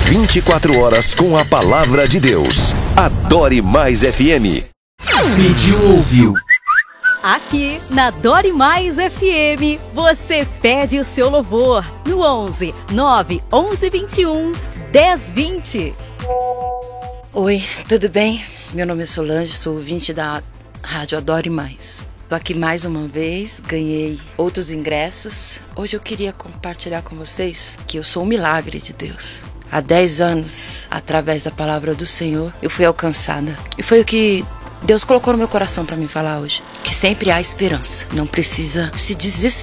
24 horas com a palavra de Deus. Adore Mais FM. Pediu, ouviu. Aqui na Adore Mais FM, você pede o seu louvor no 11 9 11 21 10 20. Oi, tudo bem? Meu nome é Solange, sou ouvinte da Rádio Adore Mais. Estou aqui mais uma vez, ganhei outros ingressos. Hoje eu queria compartilhar com vocês que eu sou um milagre de Deus. Há 10 anos, através da palavra do Senhor, eu fui alcançada. E foi o que Deus colocou no meu coração para me falar hoje. Que sempre há esperança. Não precisa se desesperar.